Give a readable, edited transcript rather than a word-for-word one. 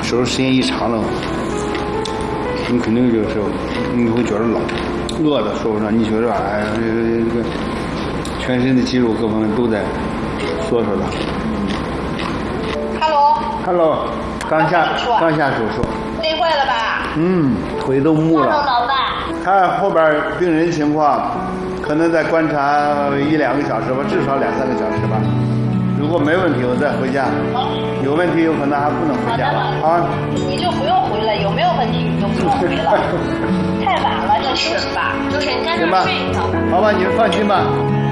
手术时间一长了，你肯定就是你会觉得老，饿的时候呢，你觉得哎呀，这个全身的肌肉各方面都在缩着了。Hello， 刚下手术。 累坏了吧？ 腿都木了。 老大。 看后边病人情况，可能再观察1-2个小时吧，至少2-3个小时吧。如果没问题，我再回家；有问题，有可能还不能回家了。啊， 你就不用回了，有没有问题你就不用回了。太晚了，就休息吧，就是你在这睡一觉。 好吧，你们放心吧。